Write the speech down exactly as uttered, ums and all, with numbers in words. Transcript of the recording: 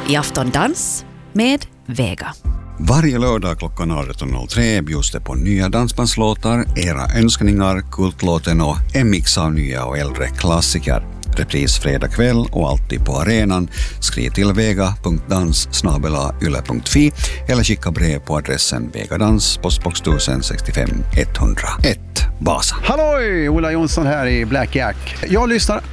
i Afton Dans med Vega. Varje lördag klockan arton noll tre bjuds det på nya dansbandslåtar, era önskningar, kultlåten och en mix av nya och äldre klassiker. Repris fredag kväll och alltid på arenan. Skriv till vega punkt dans snabel-a yle punkt fi eller skicka brev på adressen Vegadans, postbox ett tusen sextiofem ett noll ett, Vasa. Halloj, Ola Jonsson här i Black Jack. Jag lyssnar